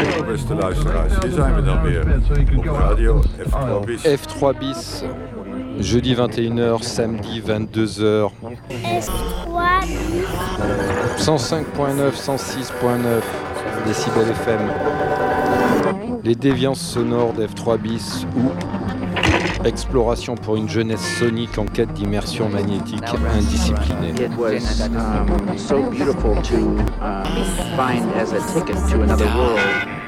Beste luisteraars, hier zijn we dan weer op radio F3 bis. F3 bis, jeudi 21h, samedi 22h. F3 bis. 105.9, 106.9 décibels FM. Les déviances sonores d'F3 bis ou exploration pour une jeunesse sonique en quête d'immersion magnétique indisciplinée. It was so beautiful to find as a ticket to another world.